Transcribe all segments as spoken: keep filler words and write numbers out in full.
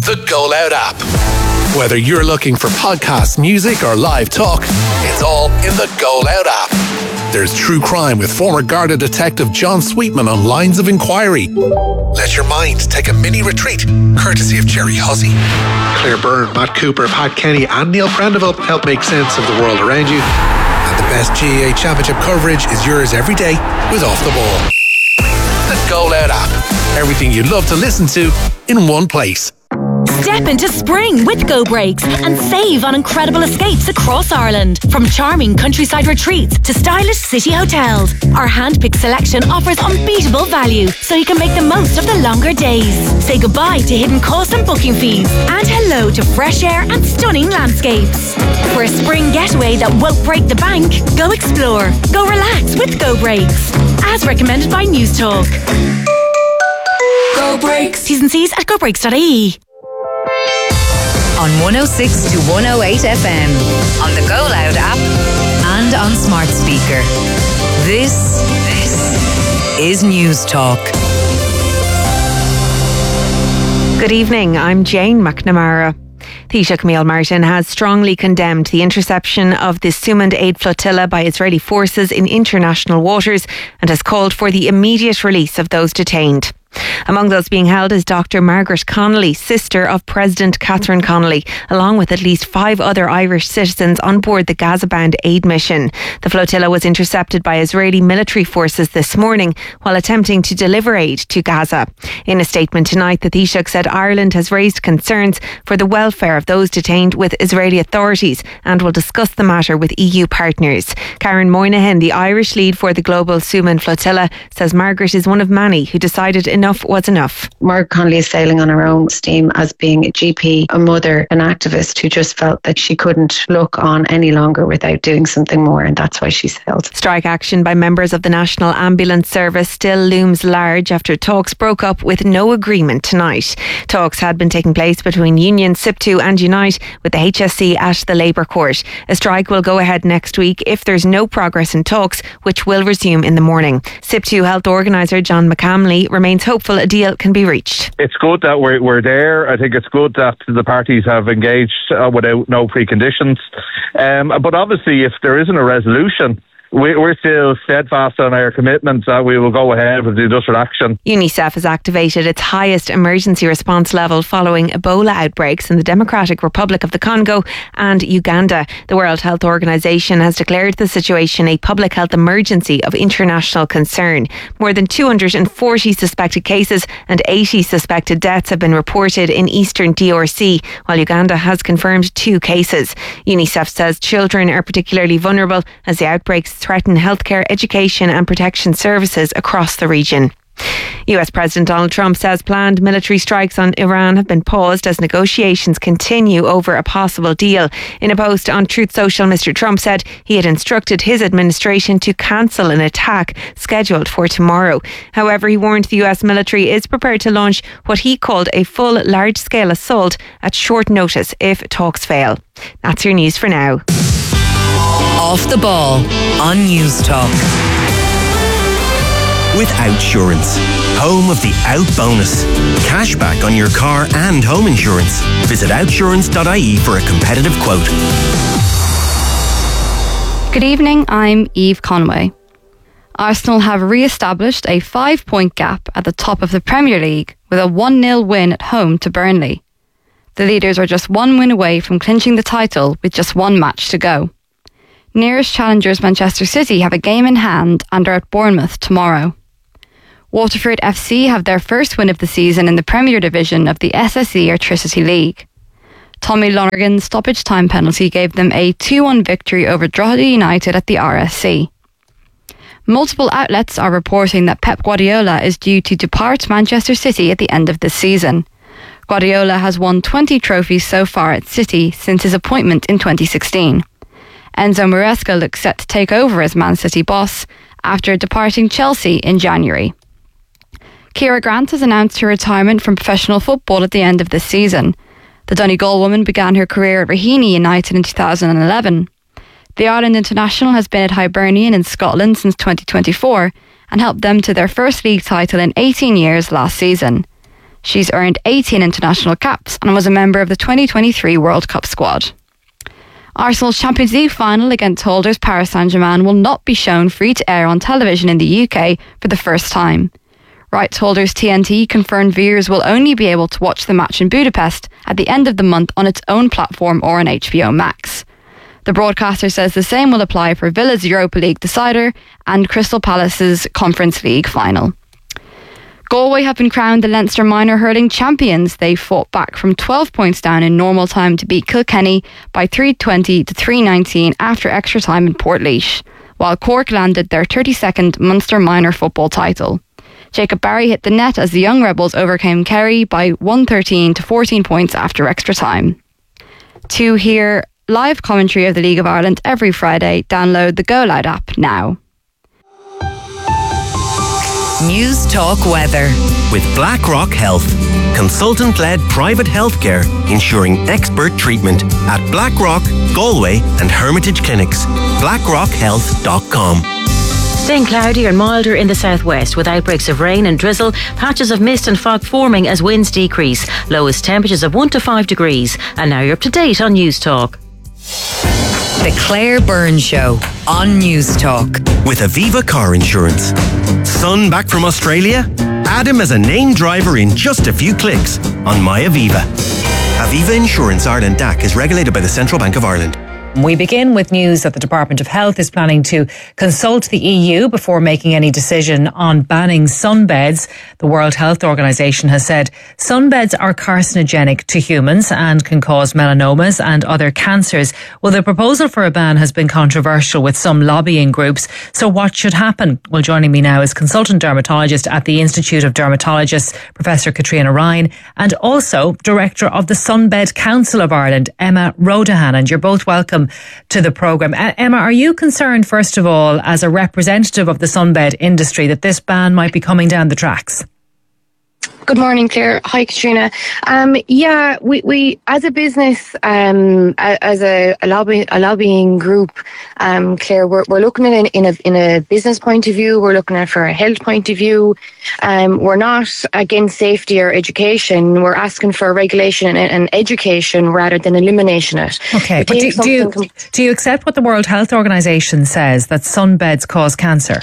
the Go Loud app. Whether you're looking for podcasts, music, or live talk, it's all in the Go Loud app. There's true crime with former Garda detective John Sweetman on Lines of Inquiry. Let your mind take a mini retreat, courtesy of Jerry Hussey. Claire Byrne, Matt Cooper, Pat Kenny, and Neil Prendeville help make sense of the world around you. And the best G A A Championship coverage is yours every day with Off the Ball. The Go Loud app. Everything you'd love to listen to in one place. Step into spring with Go Brakes and save on incredible escapes across Ireland. From charming countryside retreats to stylish city hotels, our hand-picked selection offers unbeatable value so you can make the most of the longer days. Say goodbye to hidden costs and booking fees and hello to fresh air and stunning landscapes. For a spring getaway that won't break the bank, go explore, go relax with Go Brakes. As recommended by News Talk. Go Brakes. T's and C's at go brakes dot I E. On one oh six to one oh eight F M, on the Go Loud app, and on smart speaker. This, this is News Talk. Good evening, I'm Jane McNamara. Taoiseach Camille Martin has strongly condemned the interception of the Sumand aid flotilla by Israeli forces in international waters and has called for the immediate release of those detained. Among those being held is Doctor Margaret Connolly, sister of President Catherine Connolly, along with at least five other Irish citizens on board the Gaza-bound aid mission. The flotilla was intercepted by Israeli military forces this morning while attempting to deliver aid to Gaza. In a statement tonight, the Taoiseach said Ireland has raised concerns for the welfare of those detained with Israeli authorities and will discuss the matter with E U partners. Karen Moynihan, the Irish lead for the global Sumand flotilla, says Margaret is one of many who decided enough was enough. Margaret Connolly is sailing on her own steam as being a G P, a mother, an activist who just felt that she couldn't look on any longer without doing something more, and that's why she sailed. Strike action by members of the National Ambulance Service still looms large after talks broke up with no agreement tonight. Talks had been taking place between unions S I P two and Unite with the H S C at the Labour Court. A strike will go ahead next week if there's no progress in talks, which will resume in the morning. S I P two health organiser John McCamley remains hopeful a deal can be reached. It's good that we're, we're there. I think it's good that the parties have engaged uh, without no preconditions. Um, but obviously, if there isn't a resolution, we, we're still steadfast on our commitment that we will go ahead with the industrial action. UNICEF has activated its highest emergency response level following Ebola outbreaks in the Democratic Republic of the Congo and Uganda. The World Health Organization has declared the situation a public health emergency of international concern. More than two hundred forty suspected cases and eighty suspected deaths have been reported in eastern D R C, while Uganda has confirmed two cases. UNICEF says children are particularly vulnerable as the outbreaks threaten healthcare, education and protection services across the region. U S President Donald Trump says planned military strikes on Iran have been paused as negotiations continue over a possible deal. In a post on Truth Social, Mister Trump said he had instructed his administration to cancel an attack scheduled for tomorrow. However, he warned the U S military is prepared to launch what he called a full large-scale assault at short notice if talks fail. That's your news for now. Off the Ball on News Talk. With Outsurance, home of the Out Bonus. Cashback on your car and home insurance. Visit outsurance dot I E for a competitive quote. Good evening, I'm Eve Conway. Arsenal have re-established a five-point gap at the top of the Premier League with a one nil win at home to Burnley. The leaders are just one win away from clinching the title with just one match to go. Nearest challengers Manchester City have a game in hand and are at Bournemouth tomorrow. Waterford F C have their first win of the season in the Premier Division of the S S E Airtricity League. Tommy Lonergan's stoppage time penalty gave them a two one victory over Drogheda United at the R S C. Multiple outlets are reporting that Pep Guardiola is due to depart Manchester City at the end of this season. Guardiola has won twenty trophies so far at City since his appointment in twenty sixteen. Enzo Maresca looks set to take over as Man City boss after departing Chelsea in January. Ciara Grant has announced her retirement from professional football at the end of this season. The Donegal woman began her career at Raheny United in two thousand eleven. The Ireland international has been at Hibernian in Scotland since twenty twenty-four and helped them to their first league title in eighteen years last season. She's earned eighteen international caps and was a member of the twenty twenty-three World Cup squad. Arsenal's Champions League final against holders Paris Saint-Germain will not be shown free to air on television in the U K for the first time. Rights holders T N T confirmed viewers will only be able to watch the match in Budapest at the end of the month on its own platform or on H B O Max. The broadcaster says the same will apply for Villa's Europa League decider and Crystal Palace's Conference League final. Galway have been crowned the Leinster Minor Hurling Champions. They fought back from twelve points down in normal time to beat Kilkenny by three twenty to three nineteen after extra time in Portlaoise, while Cork landed their thirty-second Munster Minor football title. Jacob Barry hit the net as the Young Rebels overcame Kerry by one thirteen to fourteen points after extra time. To hear live commentary of the League of Ireland every Friday, download the Go Loud app now. News Talk Weather. With BlackRock Health, consultant-led private healthcare ensuring expert treatment at BlackRock, Galway and Hermitage Clinics. blackrock health dot com. Staying cloudier and milder in the southwest with outbreaks of rain and drizzle, patches of mist and fog forming as winds decrease. Lowest temperatures of one to five degrees. And now you're up to date on News Talk. The Claire Byrne Show on News Talk. With Aviva Car Insurance. Son back from Australia? Add him as a named driver in just a few clicks on MyAviva. Aviva Insurance Ireland D A C is regulated by the Central Bank of Ireland. We begin with news that the Department of Health is planning to consult the E U before making any decision on banning sunbeds. The World Health Organization has said sunbeds are carcinogenic to humans and can cause melanomas and other cancers. Well, the proposal for a ban has been controversial with some lobbying groups. So what should happen? Well, joining me now is consultant dermatologist at the Institute of Dermatologists, Professor Katrina Ryan, and also Director of the Sunbed Council of Ireland, Emma Rodahan. And you're both welcome to the programme. Emma, are you concerned, first of all, as a representative of the sunbed industry, that this ban might be coming down the tracks? Good morning, Claire. Hi, Katrina. Um, yeah, we, we as a business, um, as a, a, lobby, a lobbying group, um, Claire, we're, we're looking at it in a in a business point of view. We're looking at it for a health point of view. Um, we're not against safety or education. We're asking for regulation and, and education rather than elimination it. Okay, but do, do you com- do you accept what the World Health Organization says, that sunbeds cause cancer?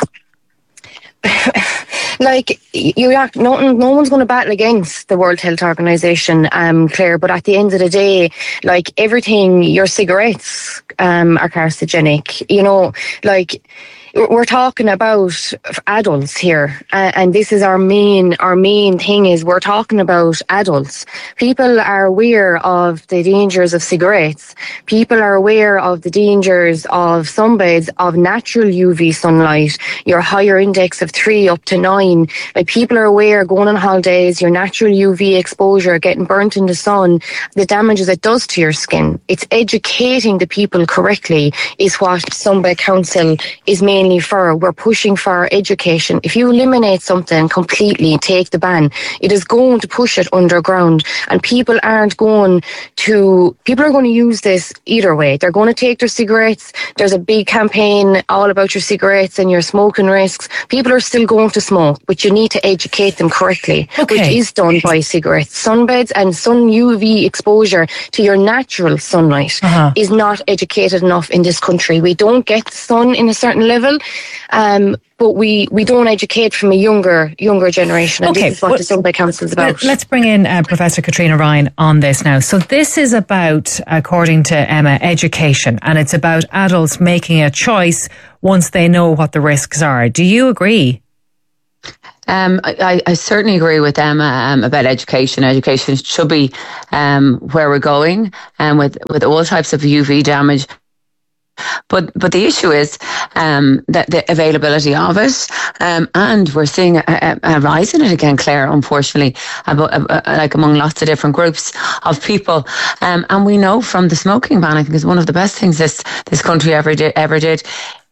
Like, you act, no, no one's going to battle against the World Health Organization, um, Claire, but at the end of the day, like everything, your cigarettes um, are carcinogenic, you know, like we're talking about adults here, uh, and this is our main our main thing is we're talking about adults. People are aware of the dangers of cigarettes. People are aware of the dangers of sunbeds, of natural U V sunlight, your higher index of three up to nine. Like, people are aware going on holidays, your natural U V exposure, getting burnt in the sun, the damages it does to your skin. It's educating the people correctly is what Sunbed Council is mainly for. We're pushing for education. If you eliminate something completely, take the ban, it is going to push it underground, and people aren't going to people are going to use this either way. They're going to take their cigarettes. There's a big campaign all about your cigarettes and your smoking risks. People are still going to smoke, but you need to educate them correctly, okay, which is done by cigarettes. Sunbeds and sun U V exposure to your natural sunlight uh-huh. is not educated enough in this country. We don't get the sun in a certain level, um, but we, we don't educate from a younger younger generation, and okay, this is what well, the Sunbed Council is about. Let's bring in uh, Professor Katrina Ryan on this now. So this is about, according to Emma, education, and it's about adults making a choice once they know what the risks are. Do you agree? Um, I, I certainly agree with Emma um, about education. Education should be um, where we're going, and um, with with all types of U V damage. But but the issue is um, that the availability of it, um, and we're seeing a, a, a rise in it again, Claire, unfortunately, about, uh, like among lots of different groups of people. Um, and we know from the smoking ban, I think is one of the best things this this country ever did. Ever did.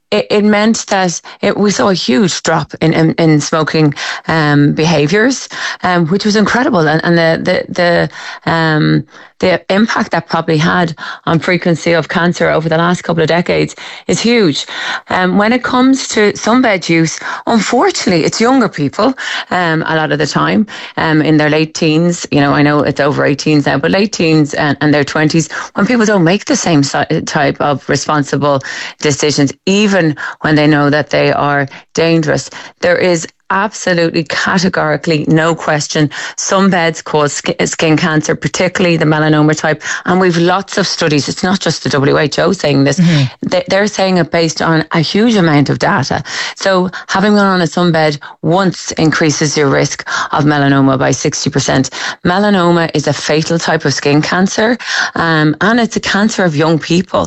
it, it meant that it, we saw a huge drop in, in, in smoking um, behaviours, um, which was incredible. And, and the, the, the, um, the impact that probably had on frequency of cancer over the last couple of decades is huge. Um, when it comes to sunbed use, unfortunately, it's younger people um, a lot of the time um, in their late teens. You know, I know it's over eighteens now, but late teens and, and their twenties, when people don't make the same type of responsible decisions, even when they know that they are dangerous. There is absolutely, categorically, no question, sunbeds cause skin cancer, particularly the melanoma type. And we've lots of studies. It's not just the W H O saying this. Mm-hmm. They're saying it based on a huge amount of data. So having gone on a sunbed once increases your risk of melanoma by sixty percent. Melanoma is a fatal type of skin cancer, um, and it's a cancer of young people.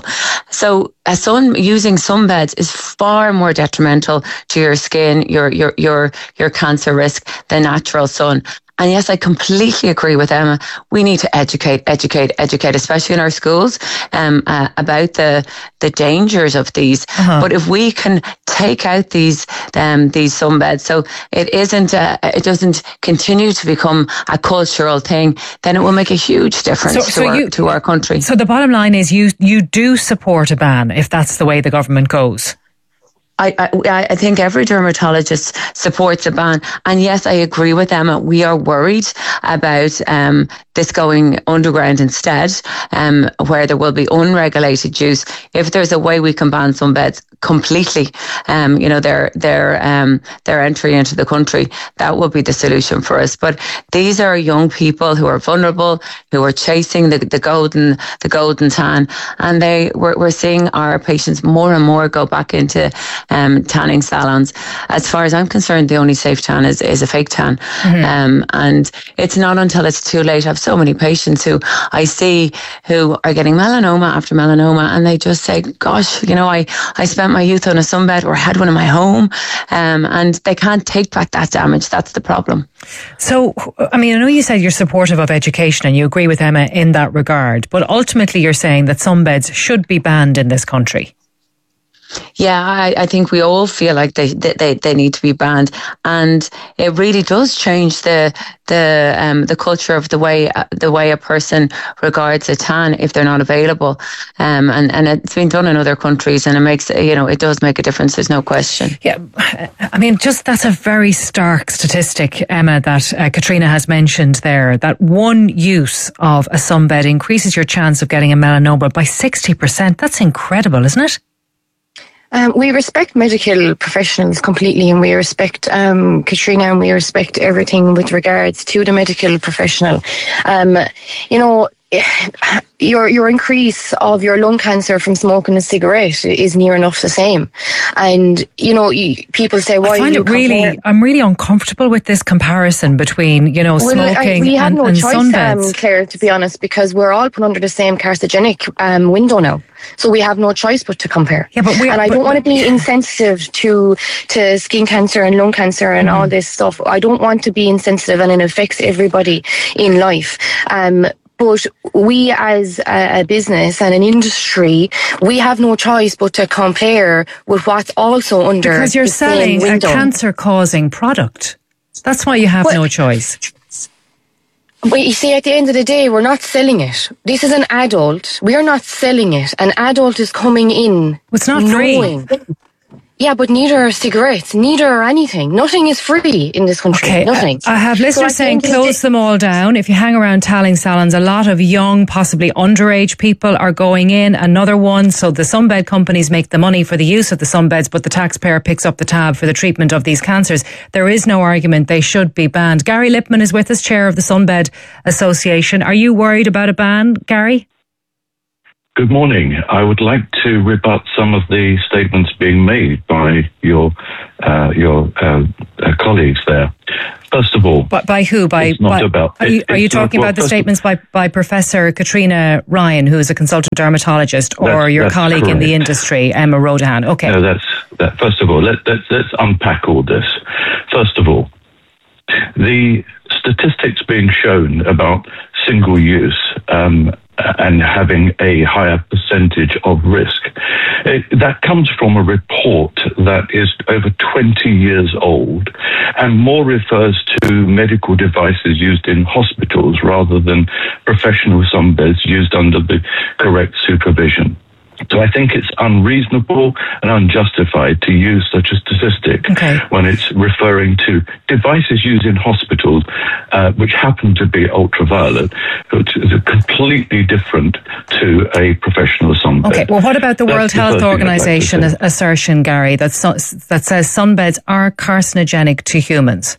So a sun using sunbeds is far more detrimental to your skin, your your your your cancer risk than natural sun. And yes, I completely agree with Emma. We need to educate, educate, educate, especially in our schools, um, uh, about the the dangers of these. Uh-huh. But if we can take out these um, these sunbeds, so it isn't, uh, it doesn't continue to become a cultural thing, then it will make a huge difference so, to, so our, you, to our country. So the bottom line is, you you do support a ban if that's the way the government goes. I, I, I think every dermatologist supports a ban. And yes, I agree with Emma. We are worried about um, this going underground instead, um, where there will be unregulated use. If there's a way we can ban sunbeds completely, um, you know, their their um, their entry into the country, that will be the solution for us. But these are young people who are vulnerable, who are chasing the, the golden the golden tan, and they we're, we're seeing our patients more and more go back into Um, tanning salons. As far as I'm concerned, the only safe tan is, is a fake tan. Mm-hmm. Um, and it's not until it's too late. I have so many patients who I see who are getting melanoma after melanoma, and they just say, gosh, you know, I, I spent my youth on a sunbed or had one in my home, um, and they can't take back that damage. That's the problem. So, I mean, I know you said you're supportive of education and you agree with Emma in that regard, but ultimately you're saying that sunbeds should be banned in this country. Yeah, I, I think we all feel like they, they they need to be banned, and it really does change the the um the culture of the way uh, the way a person regards a tan if they're not available, um and and it's been done in other countries, and it makes, you know, it does make a difference. There's no question. Yeah, I mean, just that's a very stark statistic, Emma, that uh, Katrina has mentioned there. That one use of a sunbed increases your chance of getting a melanoma by sixty percent. That's incredible, isn't it? Um, we respect medical professionals completely, and we respect um, Katrina, and we respect everything with regards to the medical professional. Um, you know, your your increase of your lung cancer from smoking a cigarette is near enough the same. And, you know, you, people say, why I find you it really, compare? I'm really uncomfortable with this comparison between, you know, well, smoking I, we have and, no and choice, sunbeds. um, Claire, to be honest, because we're all put under the same carcinogenic um, window now. So we have no choice but to compare. Yeah, but we, and I but, don't want to be insensitive to to skin cancer and lung cancer and mm. all this stuff. I don't want to be insensitive, and it affects everybody in life. Um, But we as a, a business and an industry, we have no choice but to compare with what's also under because you're the selling same window. A cancer-causing product. That's why you have well, no choice. But you see, at the end of the day, we're not selling it. This is an adult. We're not selling it. An adult is coming in. It's not knowing, free. Yeah, but neither are cigarettes, neither are anything. Nothing is free in this country. Okay, Nothing. I have listeners so saying close them all down. If you hang around tanning salons, a lot of young, possibly underage people are going in. Another one, so the sunbed companies make the money for the use of the sunbeds, but the taxpayer picks up the tab for the treatment of these cancers. There is no argument they should be banned. Gary Lippman is with us, chair of the Sunbed Association. Are you worried about a ban, Gary? Good morning. I would like to rebut some of the statements being made by your uh, your uh, uh, colleagues there. First of all, but by who? By, it's not by about. Are you, it, are you talking not, about well, the statements by by Professor Katrina Ryan, who is a consultant dermatologist, or that's, your that's colleague correct. in the industry, Emma Rodahan? Okay. No, that's that. First of all, let, let's let's unpack all this. First of all, the statistics being shown about single use um, and having a higher percentage of risk. It, that comes from a report that is over twenty years old and more refers to medical devices used in hospitals rather than professional sunbeds used under the correct supervision. So I think it's unreasonable and unjustified to use such a statistic okay. when it's referring to devices used in hospitals, uh, which happen to be ultraviolet, which is completely different to a professional sunbed. Okay, well, what about the That's World the Health first thing I'd like to Organization say. assertion, Gary, that, su- that says sunbeds are carcinogenic to humans?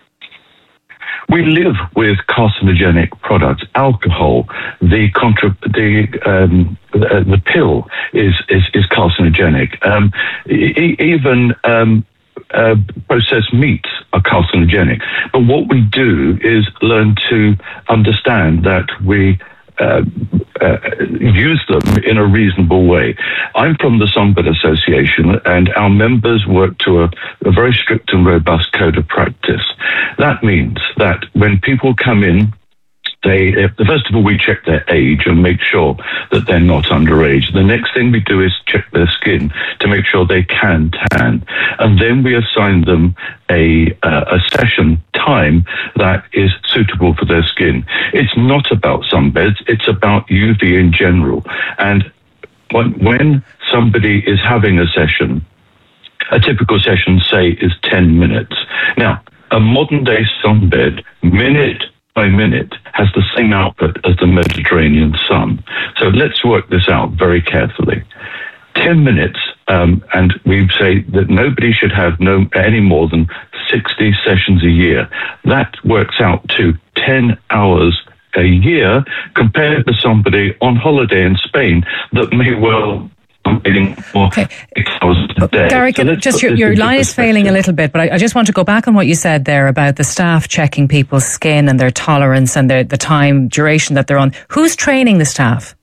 We live with carcinogenic products. Alcohol, the contra, the um, the, the pill is is, is carcinogenic. Um, e- even um, uh, processed meats are carcinogenic. But what we do is learn to understand that we Uh, uh, use them in a reasonable way. I'm from the Sunbed Association, and our members work to a, a very strict and robust code of practice. That means that when people come in, they, first of all, we check their age and make sure that they're not underage. The next thing we do is check their skin to make sure they can tan. And then we assign them a, uh, a session time that is suitable for their skin. It's not about sunbeds, it's about U V in general. And when, when somebody is having a session, a typical session, say, is ten minutes. Now, a modern day sunbed, minute by minute, has the same output as the Mediterranean sun. So let's work this out very carefully. ten minutes, um, and we say that nobody should have no any more than sixty sessions a year. That works out to ten hours a year compared to somebody on holiday in Spain that may well be for okay. six hours a day. Gary, So just your, your line is failing a little bit, but I, I just want to go back on what you said there about the staff checking people's skin and their tolerance and their, the time duration that they're on. Who's training the staff?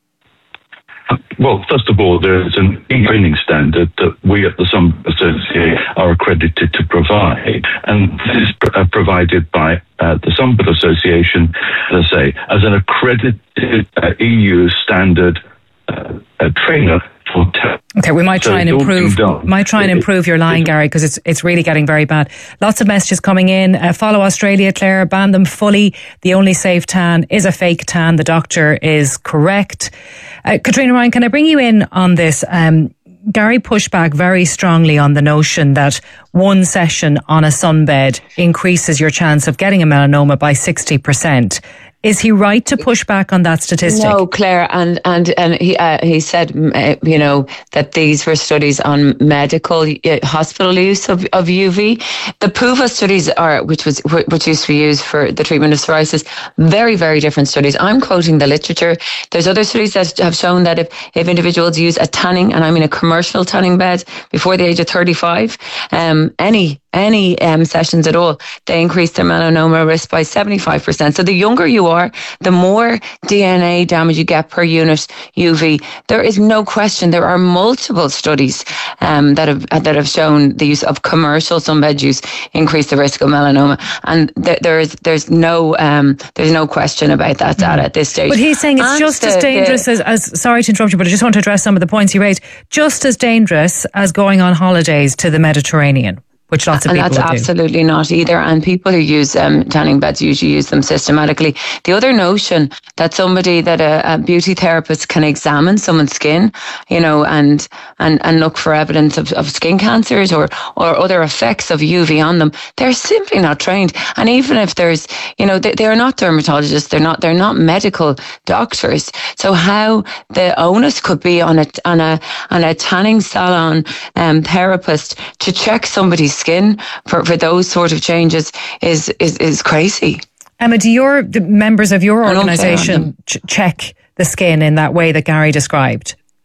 Well, first of all, there's an e-training standard that we at the Sunbed Association are accredited to provide, and this is pr- uh, provided by uh, the Sunbed Association, as I say, as an accredited uh, E U standard uh, uh, trainer for te- Okay, we might try so and improve. Might try and improve your line, Gary, because it's it's really getting very bad. Lots of messages coming in. Uh, follow Australia, Claire. Ban them fully. The only safe tan is a fake tan. The doctor is correct. Uh, Katrina Ryan, can I bring you in on this? Um, Gary pushed back very strongly on the notion that one session on a sunbed increases your chance of getting a melanoma by sixty percent. Is he right to push back on that statistic? No, Claire, and and and he uh, he said, uh, you know, that these were studies on medical uh, hospital use of, of U V. The PUVA studies are, which was which used to be used for the treatment of psoriasis, very very different studies. I'm quoting the literature. There's other studies that have shown that if if individuals use a tanning, and I mean a commercial tanning bed, before the age of thirty-five, um, any any um, sessions at all, they increase their melanoma risk by seventy-five percent. So the younger you are, the more D N A damage you get per unit U V. There is no question. There are multiple studies um, that have that have shown the use of commercial sunbed use increase the risk of melanoma, and th- there is there's no um, there's no question about that data at this stage. But he's saying it's And just the, as dangerous the, as, as, sorry to interrupt you, but I just want to address some of the points he raised, just as dangerous as going on holidays to the Mediterranean, which lots of and people that's do. absolutely not either. And people who use um, tanning beds usually use them systematically. The other notion that somebody, that a, a beauty therapist can examine someone's skin, you know, and and, and look for evidence of, of skin cancers or, or other effects of U V on them, they're simply not trained. And even if there's, you know, they, they're not dermatologists, they're not they're not medical doctors. So how the onus could be on a on a on a tanning salon um, therapist to check somebody's skin for, for those sort of changes is is, is crazy. Emma, do your the members of your organisation ch- check the skin in that way that Gary described?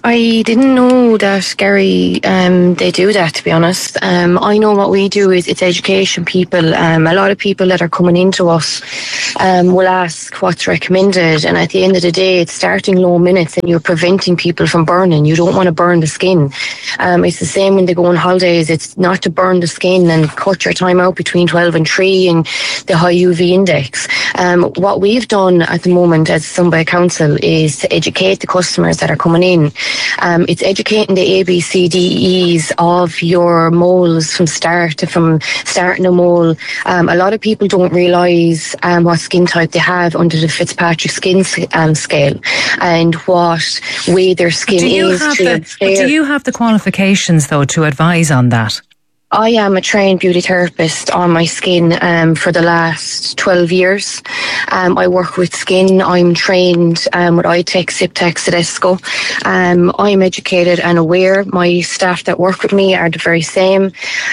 I didn't know that, Gary, um, they do that, to be honest. Um, I know what we do is it's education people. Um, a lot of people that are coming into us um, will ask what's recommended, and at the end of the day, it's starting low minutes and you're preventing people from burning. You don't want to burn the skin. Um, it's the same when they go on holidays. It's not to burn the skin and cut your time out between twelve and three and the high U V index. Um, what we've done at the moment as Sunbed Council is to educate the customers that are coming in. Um, it's educating the A B C D Es of your moles from start to from starting a mole. Um, a lot of people don't realise um, what skin type they have under the Fitzpatrick skin um, scale and what way their skin do you is. Have to the, do you have the qualifications, though, to advise on that? I am a trained beauty therapist on my skin um, for the last twelve years. Um, I work with skin. I'm trained um, with I TEC, SIPTEC, Sedesco. Um, I'm educated and aware. My staff that work with me are the very same.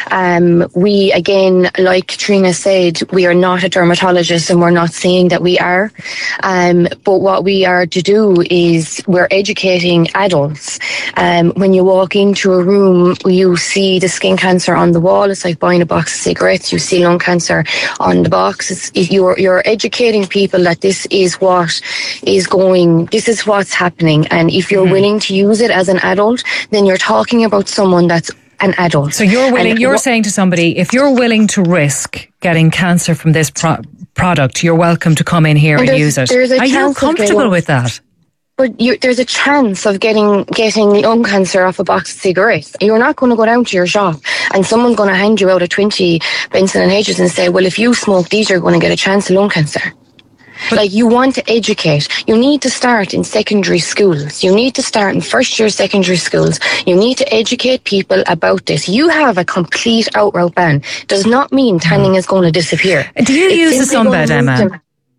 Um, we, again, like Katrina said, we are not a dermatologist and we're not saying that we are. Um, but what we are to do is we're educating adults. Um, when you walk into a room, you see the skin cancer on the wall. It's like buying a box of cigarettes. You see lung cancer on the box. It's, you're, you're educating people that this is what is going, this is what's happening. And if you're mm-hmm. willing to use it as an adult, then you're talking about someone that's an adult. So you're willing, and you're wh- saying to somebody, if you're willing to risk getting cancer from this pro- product, you're welcome to come in here and, and use it. Are you comfortable with that? But you, there's a chance of getting getting lung cancer off a box of cigarettes. You're not going to go down to your shop and someone's going to hand you out a twenty Benson and Hedges and say, well, if you smoke these, you're going to get a chance of lung cancer. But like, you want to educate. You need to start in secondary schools. You need to start in first year secondary schools. You need to educate people about this. You have a complete outright ban. Does not mean tanning mm. is going to disappear. Do you it's use the Sunbed, Emma? To,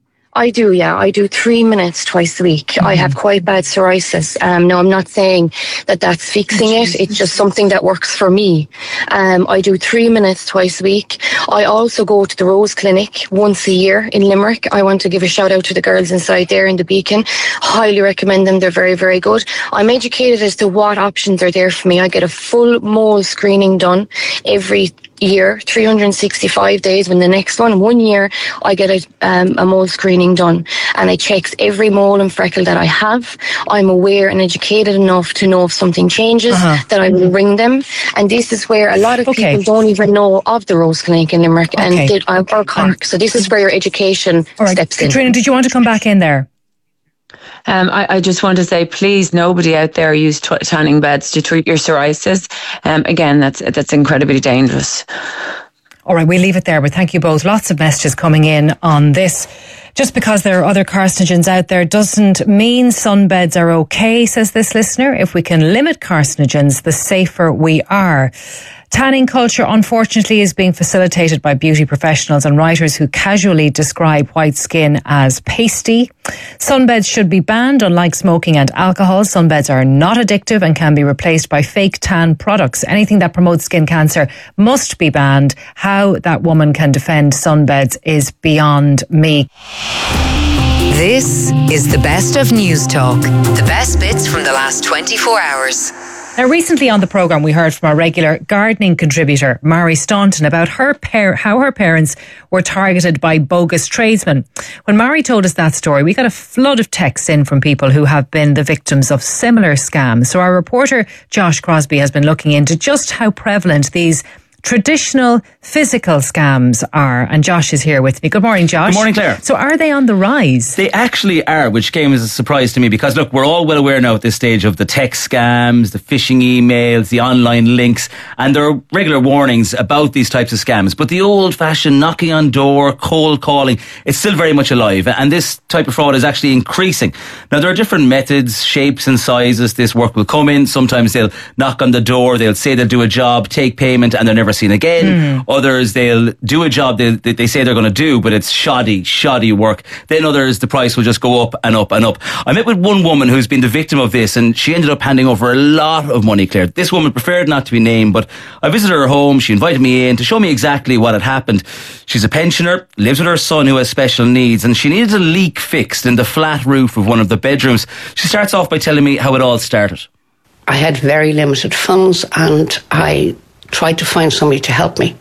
I do, yeah. I do three minutes twice a week. Mm-hmm. I have quite bad psoriasis. Um, no, I'm not saying that that's fixing it. It's just something that works for me. Um, I do three minutes twice a week. I also go to the Rose Clinic once a year in Limerick. I want to give a shout out to the girls inside there in the Beacon. Highly recommend them. They're very, very good. I'm educated as to what options are there for me. I get a full mole screening done every year, three hundred sixty-five days. When the next one, one year, I get a, um, a mole screening done, and it checks every mole and freckle that I have. I'm aware and educated enough to know if something changes, uh-huh. that I will ring them. And this is where a lot of okay. people don't even know of the Rose Clinic in Limerick okay. and did, uh, or Cork. So this is where your education right. steps in. Katrina, did you want to come back in there? Um, I, I just want to say, please, nobody out there use t- tanning beds to treat your psoriasis. Um, again, that's that's incredibly dangerous. All right, we'll leave it there, but thank you both. Lots of messages coming in on this. Just because there are other carcinogens out there doesn't mean sunbeds are okay, says this listener. If we can limit carcinogens, the safer we are. Tanning culture, unfortunately, is being facilitated by beauty professionals and writers who casually describe white skin as pasty. Sunbeds should be banned. Unlike smoking and alcohol, sunbeds are not addictive and can be replaced by fake tan products. Anything that promotes skin cancer must be banned. How that woman can defend sunbeds is beyond me. This is the best of News Talk. The best bits from the last twenty-four hours. Now, recently on the programme, we heard from our regular gardening contributor, Mary Staunton, about her par- how her parents were targeted by bogus tradesmen. When Mary told us that story, we got a flood of texts in from people who have been the victims of similar scams. So our reporter, Josh Crosby, has been looking into just how prevalent these traditional physical scams are. And Josh is here with me. Good morning, Josh. Good morning, Claire. So are they on the rise? They actually are, which came as a surprise to me because, look, we're all well aware now at this stage of the text scams, the phishing emails, the online links, and there are regular warnings about these types of scams. But the old-fashioned knocking on door, cold calling, it's still very much alive. And this type of fraud is actually increasing. Now, there are different methods, shapes and sizes this work will come in. Sometimes they'll knock on the door, they'll say they'll do a job, take payment, and they're never seen again. Mm. Others, they'll do a job they, they say they're going to do, but it's shoddy, shoddy work. Then others, the price will just go up and up and up. I met with one woman who's been the victim of this, and she ended up handing over a lot of money, Claire. This woman preferred not to be named, but I visited her home. She invited me in to show me exactly what had happened. She's a pensioner, lives with her son who has special needs, and she needed a leak fixed in the flat roof of one of the bedrooms. She starts off by telling me how it all started. I had very limited funds and I tried to find somebody to help me.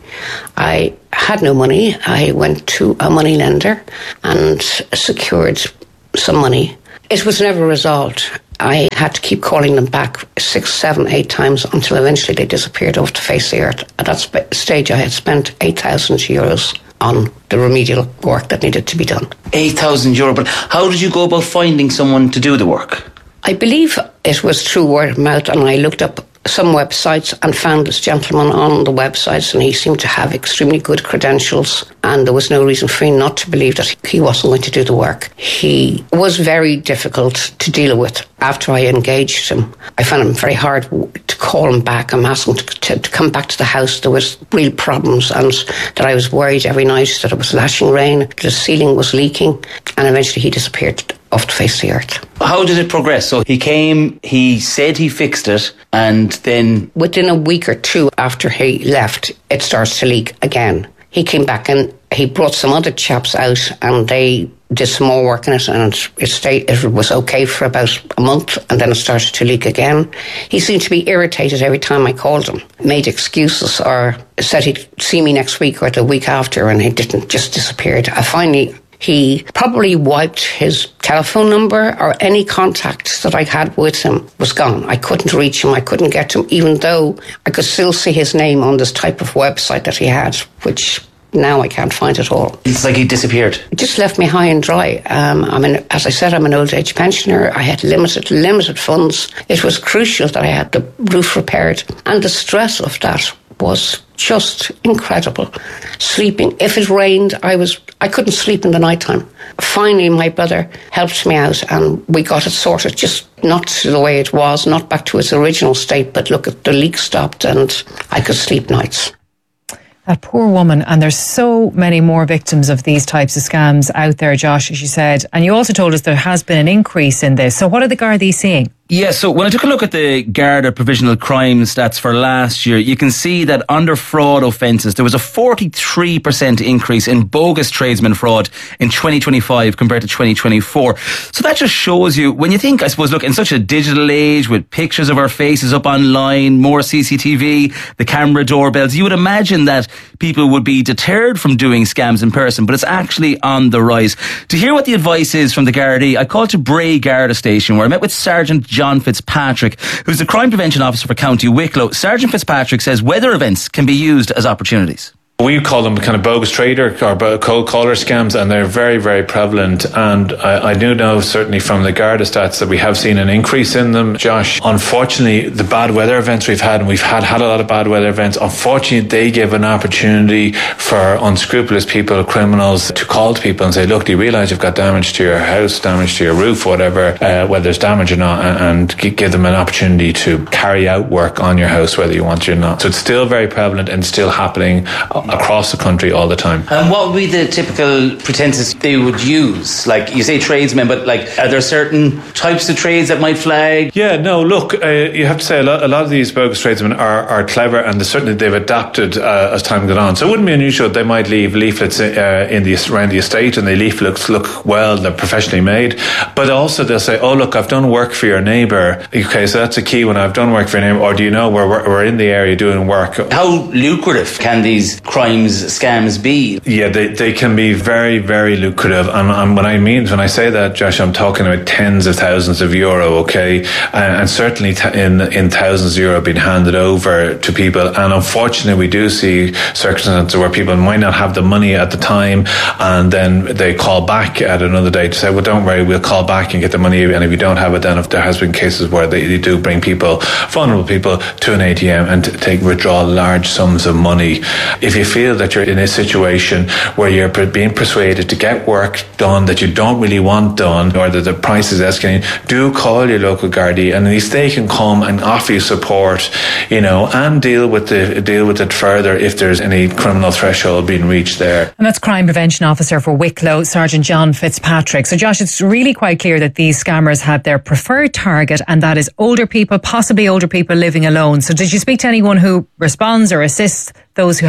I had no money. I went to a money lender and secured some money. It was never resolved. I had to keep calling them back six, seven, eight times until eventually they disappeared off the face of the earth. At that sp- stage, I had spent eight thousand euros on the remedial work that needed to be done. eight thousand euro, but how did you go about finding someone to do the work? I believe it was through word of mouth, and I looked up some websites and found this gentleman on the websites, and he seemed to have extremely good credentials, and there was no reason for me not to believe that he wasn't going to do the work. He was very difficult to deal with after I engaged him. I found him very hard to call him back. I'm asking to, to, to come back to the house. There was real problems, and that I was worried every night that it was lashing rain, the ceiling was leaking, and eventually he disappeared off the face of the earth. How did it progress? So he came, he said he fixed it, and then... Within a week or two after he left, it starts to leak again. He came back and he brought some other chaps out and they did some more work in it, and it stayed, it was okay for about a month, and then it started to leak again. He seemed to be irritated every time I called him, made excuses or said he'd see me next week or the week after, and he didn't, just disappeared. I finally... He probably wiped his telephone number, or any contact that I had with him was gone. I couldn't reach him. I couldn't get to him, even though I could still see his name on this type of website that he had, which now I can't find at all. It's like he disappeared. It just left me high and dry. Um, I mean, as I said, I'm an old age pensioner. I had limited, limited funds. It was crucial that I had the roof repaired, and the stress of that was just incredible. Sleeping, if it rained, I was I couldn't sleep in the nighttime. Finally, my brother helped me out, and we got it sorted. Just not to the way it was, not back to its original state, but look, at the leak stopped, and I could sleep nights. That poor woman, and there's so many more victims of these types of scams out there, Josh, as you said. And you also told us there has been an increase in this. So what are the Gardaí seeing? Yeah, so when I took a look at the Garda provisional crime stats for last year, you can see that under fraud offences, there was a forty-three percent increase in bogus tradesman fraud in twenty twenty-five compared to twenty twenty-four. So that just shows you, when you think, I suppose, look, in such a digital age with pictures of our faces up online, more C C T V, the camera doorbells, you would imagine that people would be deterred from doing scams in person, but it's actually on the rise. To hear what the advice is from the Gardaí, I called to Bray Garda Station, where I met with Sergeant John Fitzpatrick, who's the Crime Prevention Officer for County Wicklow. Sergeant Fitzpatrick says weather events can be used as opportunities. We call them kind of bogus trader or cold caller scams, and they're very, very prevalent. And I, I do know certainly from the Garda stats that we have seen an increase in them, Josh. Unfortunately, the bad weather events we've had, and we've had, had a lot of bad weather events, unfortunately they give an opportunity for unscrupulous people, criminals, to call to people and say, look, do you realise you've got damage to your house, damage to your roof, whatever, uh, whether there's damage or not, and, and give them an opportunity to carry out work on your house, whether you want to or not. So it's still very prevalent and still happening across the country all the time. And what would be the typical pretenses they would use? Like, you say tradesmen, but like, are there certain types of trades that might flag? Yeah, no, look, uh, you have to say a lot, a lot of these bogus tradesmen are, are clever, and certainly they've adapted uh, as time goes on. So it wouldn't be unusual they might leave leaflets uh, in the around the estate, and the leaflets look well, they're professionally made. But also they'll say, oh, look, I've done work for your neighbour. Okay, so that's a key one. I've done work for your neighbour. Or do you know, we're, we're in the area doing work. How lucrative can these crimes, scams be? Yeah, they, they can be very, very lucrative. And, and when I mean, when I say that, Josh, I'm talking about tens of thousands of euro, okay? And, and certainly t- in, in thousands of euro being handed over to people. And unfortunately, we do see circumstances where people might not have the money at the time, and then they call back at another day to say, well, don't worry, we'll call back and get the money. And if you don't have it, then if there has been cases where they, they do bring people, vulnerable people, to an A T M and take withdraw large sums of money. If you feel that you're in a situation where you're being persuaded to get work done that you don't really want done, or that the price is escalating, do call your local Gardaí, and at least they can come and offer you support, you know, and deal with the deal with it further if there's any criminal threshold being reached there. And that's Crime Prevention Officer for Wicklow, Sergeant John Fitzpatrick. So Josh, it's really quite clear that these scammers have their preferred target, and that is older people, possibly older people living alone. So did you speak to anyone who responds or assists those who have been victims?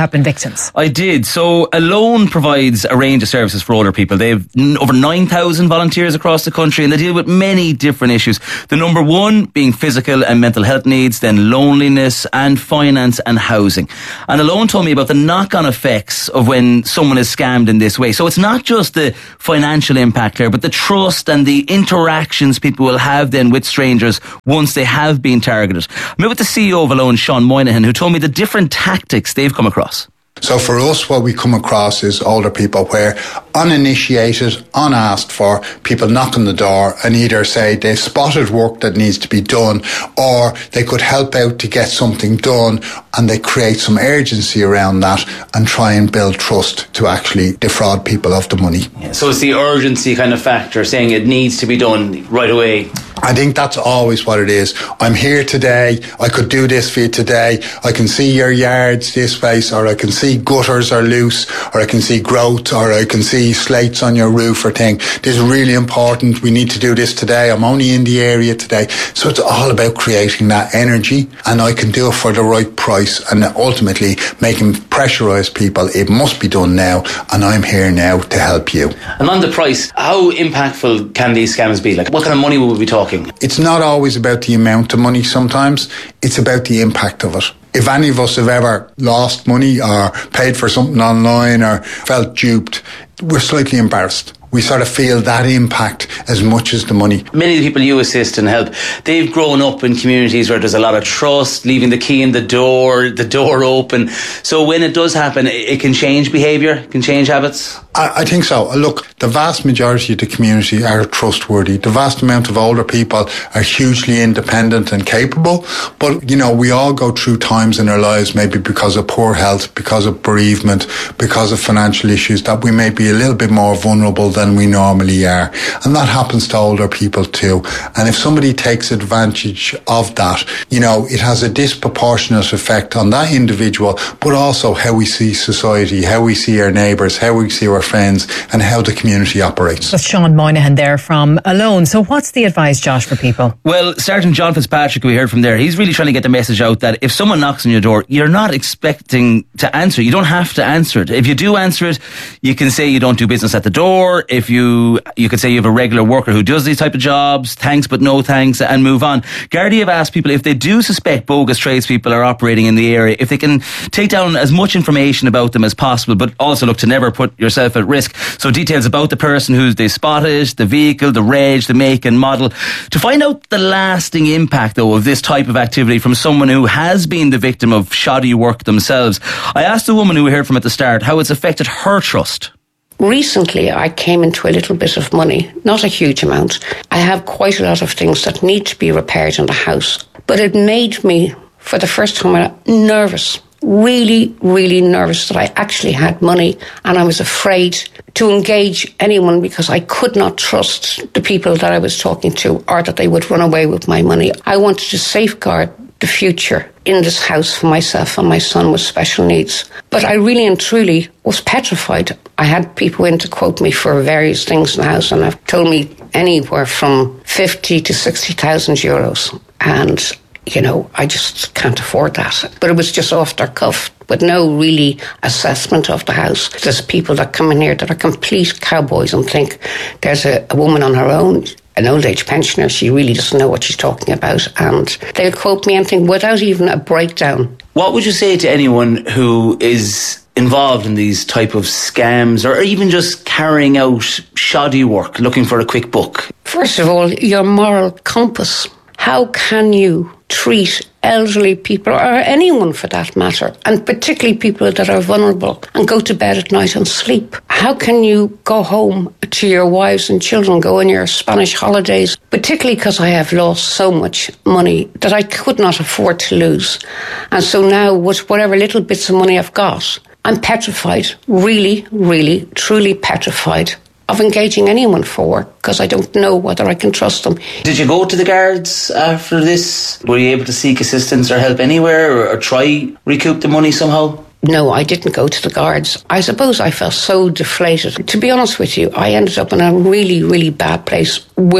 victims. I did. So Alone provides a range of services for older people. They have n- over nine thousand volunteers across the country, and they deal with many different issues. The number one being physical and mental health needs, then loneliness and finance and housing. And Alone told me about the knock-on effects of when someone is scammed in this way. So it's not just the financial impact there, but the trust and the interactions people will have then with strangers once they have been targeted. I met with the C E O of Alone, Sean Moynihan, who told me the different tactics they've come across. So for us, what we come across is older people where uninitiated, unasked for, people knock on the door and either say they've spotted work that needs to be done, or they could help out to get something done, and they create some urgency around that and try and build trust to actually defraud people of the money. Yeah, so it's the urgency kind of factor, saying it needs to be done right away. I think that's always what it is. I'm here today, I could do this for you today, I can see your yards this place, or I can see gutters are loose, or I can see growth, or I can see slates on your roof or thing. This is really important, we need to do this today, I'm only in the area today. So it's all about creating that energy, and I can do it for the right price, and ultimately making pressurise people, it must be done now, and I'm here now to help you. And on the price, how impactful can these scams be? Like, what kind of money will we be talking? It's not always about the amount of money sometimes, it's about the impact of it. If any of us have ever lost money or paid for something online or felt duped, we're slightly embarrassed. We sort of feel that impact as much as the money. Many of the people you assist and help, they've grown up in communities where there's a lot of trust, leaving the key in the door, the door open. So when it does happen, it can change behaviour, can change habits? I, I think so. Look, the vast majority of the community are trustworthy. The vast amount of older people are hugely independent and capable. But, you know, we all go through times in our lives, maybe because of poor health, because of bereavement, because of financial issues, that we may be a little bit more vulnerable than we normally are. And that happens to older people too. And if somebody takes advantage of that, you know, it has a disproportionate effect on that individual, but also how we see society, how we see our neighbours, how we see our friends, and how the community operates. That's Sean Moynihan there from Alone. So what's the advice, Josh, for people? Well, Sergeant John Fitzpatrick, we heard from there, he's really trying to get the message out that if someone knocks on your door, you're not expecting to answer. You don't have to answer it. If you do answer it, you can say you don't do business at the door. If you you could say you have a regular worker who does these type of jobs, thanks but no thanks, and move on. Gardaí have asked people if they do suspect bogus tradespeople are operating in the area, if they can take down as much information about them as possible, but also look to never put yourself at risk. So details about the person who they spotted, the vehicle, the reg, the make and model. To find out the lasting impact, though, of this type of activity from someone who has been the victim of shoddy work themselves, I asked the woman who we heard from at the start how it's affected her trust. Recently, I came into a little bit of money, not a huge amount. I have quite a lot of things that need to be repaired in the house. But it made me, for the first time, nervous. Really, really nervous that I actually had money, and I was afraid to engage anyone because I could not trust the people that I was talking to, or that they would run away with my money. I wanted to safeguard the future in this house for myself and my son with special needs. But I really and truly was petrified. I had people in to quote me for various things in the house, and they've told me anywhere from fifty to sixty thousand euros. And, you know, I just can't afford that. But it was just off their cuff, with no really assessment of the house. There's people that come in here that are complete cowboys and think there's a, a woman on her own, an old age pensioner, she really doesn't know what she's talking about, and they'll quote me anything without even a breakdown. What would you say to anyone who is involved in these type of scams, or even just carrying out shoddy work, looking for a quick buck? First of all, your moral compass. How can you treat elderly people, or anyone for that matter, and particularly people that are vulnerable, and go to bed at night and sleep? How can you go home to your wives and children, go on your Spanish holidays, particularly because I have lost so much money that I could not afford to lose. And so now, with whatever little bits of money I've got, I'm petrified, really, really, truly petrified of engaging anyone for work, because I don't know whether I can trust them. Did you go to the guards after this? Were you able to seek assistance or help anywhere, or, or try recoup the money somehow? No, I didn't go to the guards. I suppose I felt so deflated. To be honest with you, I ended up in a really, really bad place with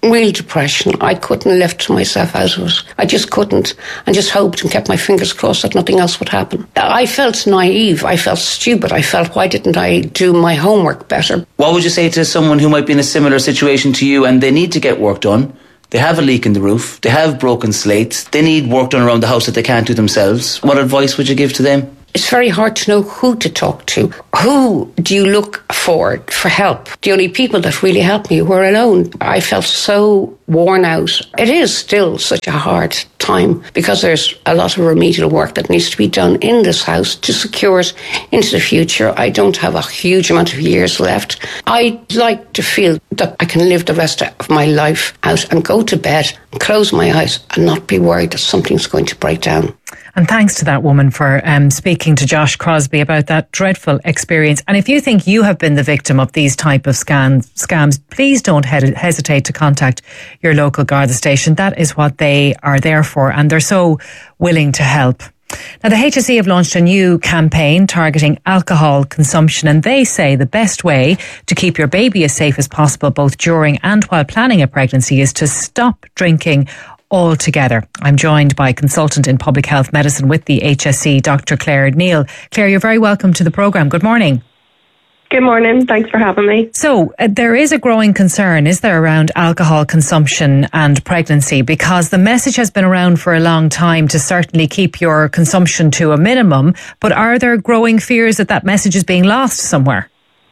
real depression. I couldn't lift myself out of it. I just couldn't. I just hoped and kept my fingers crossed that nothing else would happen. I felt naive. I felt stupid. I felt, why didn't I do my homework better? What would you say to someone who might be in a similar situation to you and they need to get work done? They have a leak in the roof. They have broken slates. They need work done around the house that they can't do themselves. What advice would you give to them? It's very hard to know who to talk to. Who do you look for for help? The only people that really helped me were alone. I felt so worn out. It is still such a hard time because there's a lot of remedial work that needs to be done in this house to secure it into the future. I don't have a huge amount of years left. I'd like to feel that I can live the rest of my life out and go to bed and close my eyes and not be worried that something's going to break down. And thanks to that woman for um, speaking to Josh Crosby about that dreadful experience. And if you think you have been the victim of these type of scams, scams, please don't he- hesitate to contact your local Garda station. That is what they are there for, and they're so willing to help. Now, the H S E have launched a new campaign targeting alcohol consumption, and they say the best way to keep your baby as safe as possible, both during and while planning a pregnancy, is to stop drinking altogether. I'm joined by consultant in public health medicine with the H S E, Doctor Claire Neal. Claire, you're very welcome to the programme. Good morning. Good morning. Thanks for having me. So uh, there is a growing concern, is there, around alcohol consumption and pregnancy, because the message has been around for a long time to certainly keep your consumption to a minimum. But are there growing fears that that message is being lost somewhere?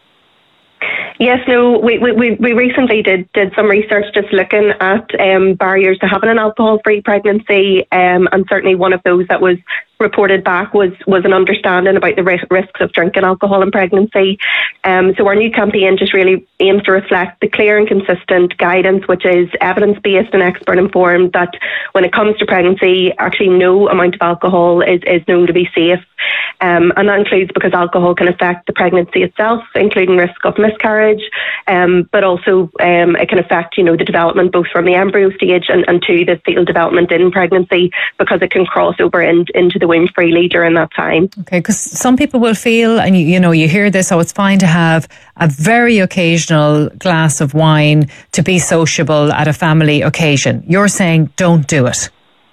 Yes, no, we, we, we recently did, did some research just looking at um, barriers to having an alcohol-free pregnancy, um, and certainly one of those that was reported back was was an understanding about the ri- risks of drinking alcohol in pregnancy. Um, so our new campaign just really aims to reflect the clear and consistent guidance, which is evidence-based and expert-informed, that when it comes to pregnancy, actually no amount of alcohol is, is known to be safe. Um, and that includes because alcohol can affect the pregnancy itself, including risk of miscarriage, um, but also um, it can affect, you know, the development both from the embryo stage and, and to the fetal development in pregnancy, because it can cross over in, into the womb freely during that time. Okay, because some people will feel, and you, you know, you hear this, oh, it's fine to have a very occasional glass of wine to be sociable at a family occasion. You're saying don't do it.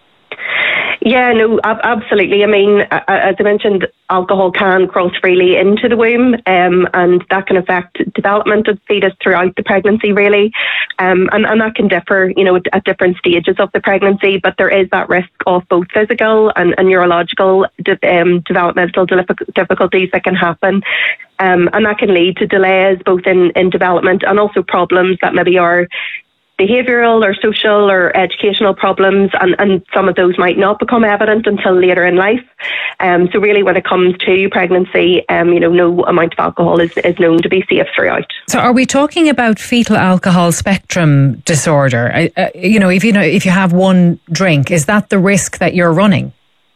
Yeah, no, ab- absolutely. I mean, as I mentioned, alcohol can cross freely into the womb, um, and that can affect development of the fetus throughout the pregnancy, really. Um, and, and that can differ, you know, at, at different stages of the pregnancy, but there is that risk of both physical and, and neurological de- um, developmental difficulties that can happen. Um, and that can lead to delays both in, in development and also problems that maybe are behavioural or social or educational problems, and, and some of those might not become evident until later in life. Um, so really when it comes to pregnancy, um, you know, no amount of alcohol is, is known to be safe throughout. So are we talking about fetal alcohol spectrum disorder? Uh, you know, if you know, if you have one drink, is that the risk that you're running?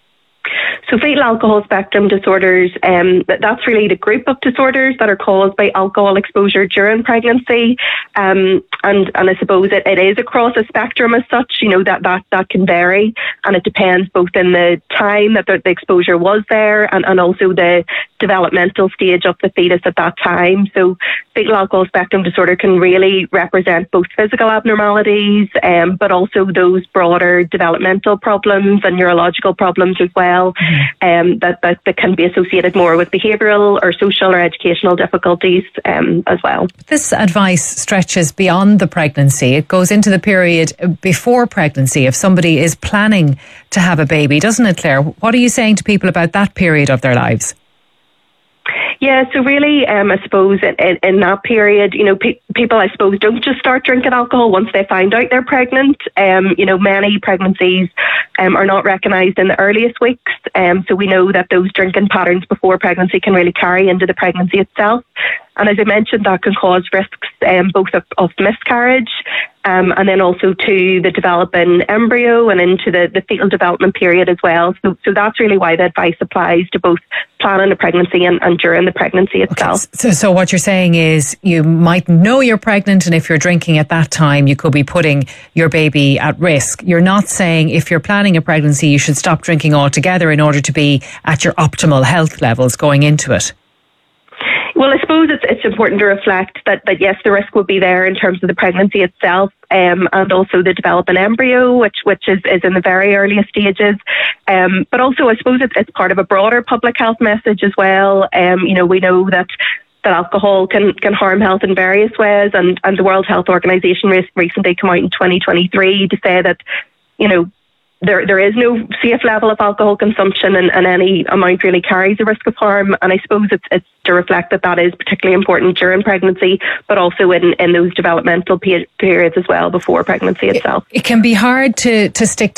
So fetal alcohol spectrum disorders, um, that's really the group of disorders that are caused by alcohol exposure during pregnancy. Um, and, and I suppose it, it is across a spectrum as such, you know, that, that, that can vary, and it depends both in the time that the, the exposure was there and, and also the developmental stage of the fetus at that time. So fetal alcohol spectrum disorder can really represent both physical abnormalities, um, but also those broader developmental problems and neurological problems as well. Mm-hmm. Um, that, that, that can be associated more with behavioural or social or educational difficulties um, as well. This advice stretches beyond the pregnancy. It goes into the period before pregnancy if somebody is planning to have a baby, doesn't it, Claire? What are you saying to people about that period of their lives? Yeah, so really, um, I suppose in, in, in that period, you know, pe- people, I suppose, don't just start drinking alcohol once they find out they're pregnant. Um, you know, many pregnancies um, are not recognised in the earliest weeks. Um, so we know that those drinking patterns before pregnancy can really carry into the pregnancy itself. And as I mentioned, that can cause risks um, both of, of miscarriage um, and then also to the developing embryo and into the, the fetal development period as well. So, so that's really why the advice applies to both planning a pregnancy and, and during the pregnancy itself. Okay. So, so what you're saying is you might know you're pregnant, and if you're drinking at that time, you could be putting your baby at risk. You're not saying if you're planning a pregnancy, you should stop drinking altogether in order to be at your optimal health levels going into it. Well, I suppose it's it's important to reflect that, that yes, the risk would be there in terms of the pregnancy itself, um, and also the developing embryo, which which is, is in the very earliest stages. Um, but also, I suppose it's, it's part of a broader public health message as well. Um, you know, we know that that alcohol can, can harm health in various ways, and, and the World Health Organization recently came out in twenty twenty-three to say that, you know, There, there is no safe level of alcohol consumption, and, and any amount really carries a risk of harm. And I suppose it's, it's to reflect that that is particularly important during pregnancy, but also in, in those developmental pe- periods as well before pregnancy itself. It, it can be hard to, to stick